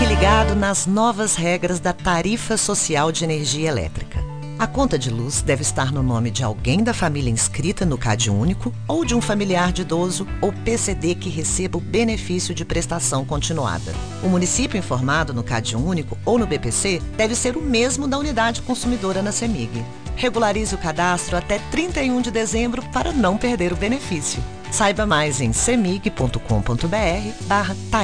Fique ligado nas novas regras da Tarifa Social de Energia Elétrica. A conta de luz deve estar no nome de alguém da família inscrita no CadÚnico ou de um familiar de idoso ou PCD que receba o benefício de prestação continuada. O município informado no CadÚnico ou no BPC deve ser o mesmo da unidade consumidora na CEMIG. Regularize o cadastro até 31 de dezembro para não perder o benefício. Saiba mais em cemig.com.br/tarifa.